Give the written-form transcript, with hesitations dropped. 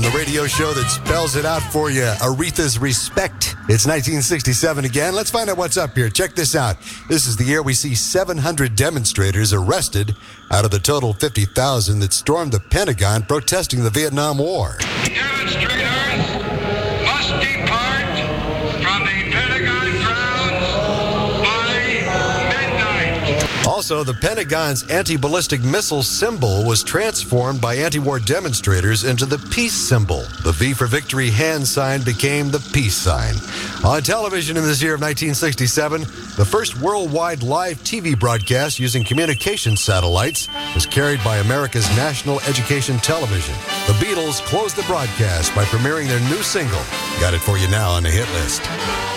the radio show that spells it out for you, Aretha's Respect. It's 1967 again. Let's find out what's up here. Check this out. This is the year we see 700 demonstrators arrested out of the total 50,000 that stormed the Pentagon protesting the Vietnam War. Demonstrators must depart from the Pentagon grounds by midnight. Also, the Pentagon's anti-ballistic missile symbol was transformed by anti-war demonstrators into the peace symbol. The V for Victory hand sign became the peace sign. On television in this year of 1967, the first worldwide live TV broadcast using communication satellites was carried by America's National Education Television. The Beatles closed the broadcast by premiering their new single. Got it for you now on the hit list.